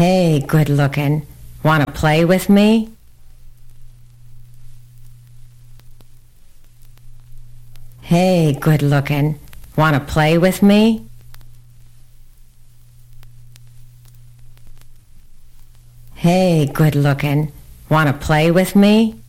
Hey, good looking. Wanna play with me? Hey, good looking. Wanna play with me? Hey, good looking. Wanna play with me?